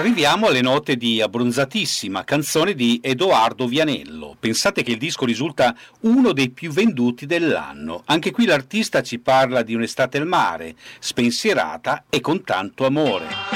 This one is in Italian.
Arriviamo alle note di Abbronzatissima, canzone di Edoardo Vianello. Pensate che il disco risulta uno dei più venduti dell'anno. Anche qui l'artista ci parla di un'estate al mare, spensierata e con tanto amore.